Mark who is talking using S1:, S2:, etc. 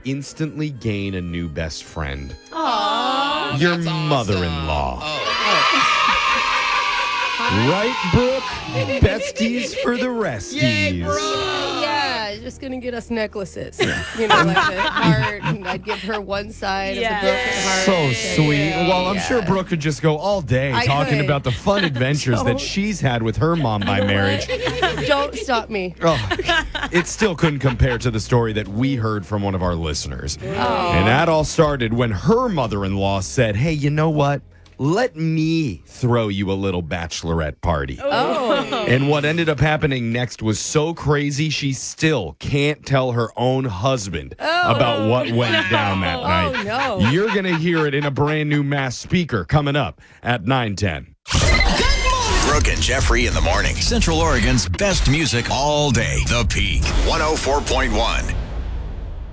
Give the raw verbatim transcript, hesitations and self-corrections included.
S1: instantly gain a new best friend.
S2: Aww.
S1: Your
S3: That's
S1: mother-in-law.
S3: awesome. Oh.
S1: Right, Brooke? Besties for the resties.
S3: Yay, bro.
S2: Yeah, just gonna get us necklaces. You know, like a heart, and I'd give her one side
S4: Yeah.
S2: of the broken heart.
S1: So sweet.
S2: Yeah.
S1: Well, I'm sure
S2: Yeah.
S1: Brooke could just go all day
S2: I
S1: talking
S2: could.
S1: about the fun adventures that
S2: Don't.
S1: she's had with her mom by marriage.
S2: Don't stop me.
S1: Oh, it still couldn't compare to the story that we heard from one of our listeners. And that all started when her mother-in-law said, hey, you know what? Let me throw you a little bachelorette party.
S2: Oh.
S1: And what ended up happening next was so crazy, she still can't tell her own husband about what went down that night.
S2: Oh, no.
S1: You're going to hear it in a brand new Mass Speaker coming up at nine ten.
S5: Brooke and Jeffrey in the morning. Central Oregon's best music all day. The Peak. one oh four point one.